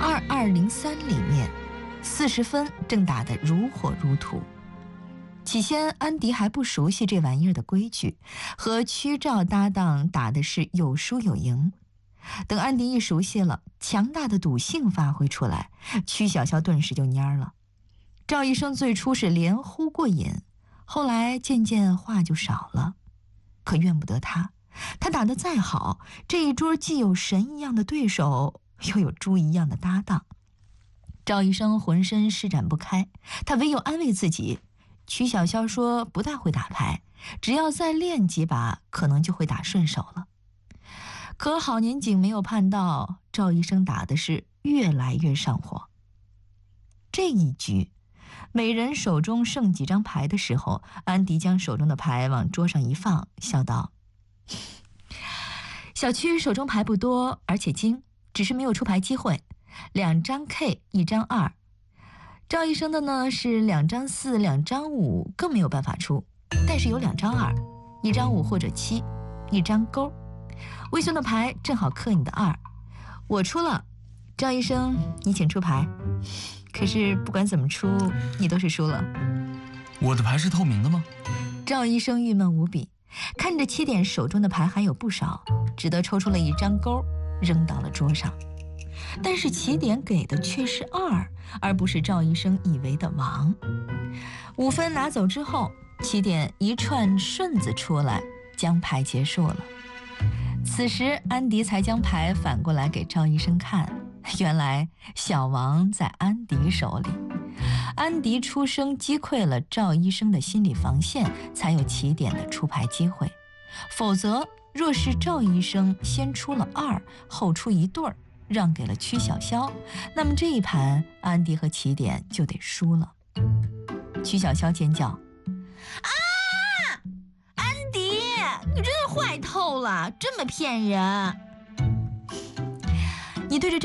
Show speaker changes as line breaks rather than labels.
2203里面，40分正打得如火如荼。起先安迪还不熟悉这玩意儿的规矩，和屈赵搭档打的是有输有赢。等安迪一熟悉了，强大的赌性发挥出来，屈小萧顿时就蔫了。赵医生最初是连呼过瘾，后来渐渐话就少了。可怨不得他打得再好，这一桌既有神一样的对手，又有猪一样的搭档。赵医生浑身施展不开，他唯有安慰自己，曲小萧说不大会打牌，只要再练几把，可能就会打顺手了。可好年景没有盼到，赵医生打的是越来越上火。这一局，每人手中剩几张牌的时候，安迪将手中的牌往桌上一放，笑道：“小屈手中牌不多，而且精，只是没有出牌机会，2张 K， 1张2。赵医生的呢是2张4， 2张5，更没有办法出，但是有2张2， 1张5或者7， 1张勾。魏兄的牌正好克你的2，我出了，赵医生你请出牌。可是不管怎么出，你都是输了。
我的牌是透明的吗？
赵医生郁闷无比，看着起点手中的牌还有不少，只得抽出了1张勾，扔到了桌上。但是起点给的却是2，而不是赵医生以为的王。5分拿走之后，起点一串顺子出来，将牌结束了。此时安迪才将牌反过来给赵医生看，原来小王在安迪手里。安迪出声击溃了赵医生的心理防线，才有起点的出牌机会。否则若是赵医生先出了2，后出1对儿，让给了曲小萧，那么这一盘安迪和起点就得输了。曲小萧尖叫：“啊！安迪，你真是坏透了，这么骗人！你对着